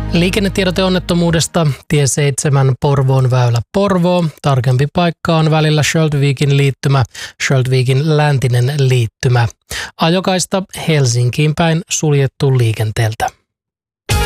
Liikennetiedote onnettomuudesta tie 7 Porvoon väylä Porvoo. Tarkempi paikka on välillä Sjöldvikin liittymä, Sjöldvikin läntinen liittymä. Ajokaista Helsinkiin päin suljettu liikenteeltä.